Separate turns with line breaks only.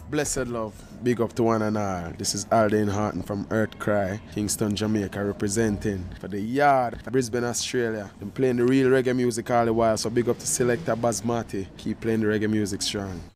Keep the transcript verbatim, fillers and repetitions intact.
Blessed love, big up to one and all. This is Alden Horton from Earth Cry, Kingston, Jamaica, representing for the Yard, Brisbane, Australia. I'm playing the real reggae music all the while, so big up to Selector Basmati. Keep playing the reggae music strong.